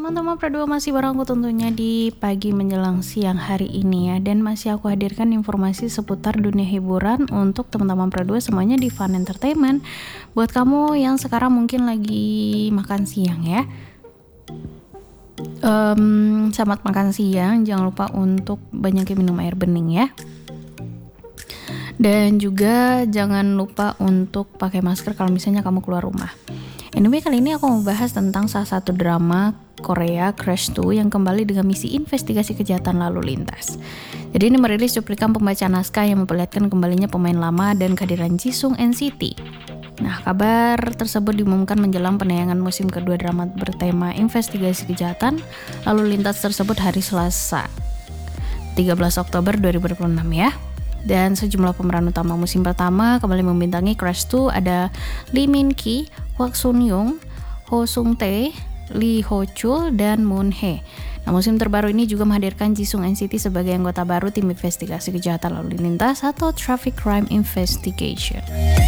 teman-teman berdua masih bareng aku tentunya di pagi menjelang siang hari ini ya. Dan masih aku hadirkan informasi seputar dunia hiburan untuk teman-teman berdua semuanya di Fun Entertainment. Buat kamu yang sekarang mungkin lagi makan siang ya, selamat makan siang. Jangan lupa untuk banyakin minum air bening ya. Dan juga jangan lupa untuk pakai masker kalau misalnya kamu keluar rumah. Anyway, kali ini aku mau bahas tentang salah satu drama Korea, Crash 2, yang kembali dengan misi investigasi kejahatan lalu lintas. Jadi ini merilis cuplikan pembaca naskah yang memperlihatkan kembalinya pemain lama dan kehadiran Jisung NCT. Nah, kabar tersebut diumumkan menjelang penayangan musim kedua drama bertema investigasi kejahatan lalu lintas tersebut hari Selasa, 13 Oktober 2026 ya. Dan sejumlah pemeran utama musim pertama kembali membintangi Crash 2 ada Lee Min Ki, Kwak Sun Young, Ho Sung Tae, Lee Ho Chul, dan Moon Hye. Nah, musim terbaru ini juga menghadirkan Jisung NCT sebagai anggota baru tim investigasi kejahatan lalu lintas atau Traffic Crime Investigation.